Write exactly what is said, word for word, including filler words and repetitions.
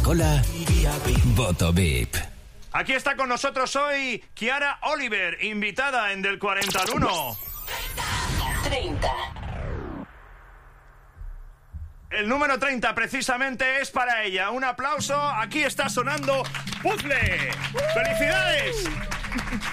Coca-Cola, Voto V I P. Aquí está con nosotros hoy Chiara Oliver, invitada en Del cuarenta al uno. treinta. El número treinta precisamente es para ella. Un aplauso. Aquí está sonando Puzzle. ¡Felicidades!